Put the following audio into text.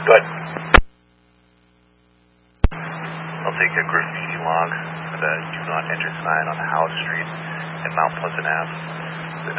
Good. I'll take a graffiti log for the do not enter sign on Howe Street and Mount Pleasant Ave.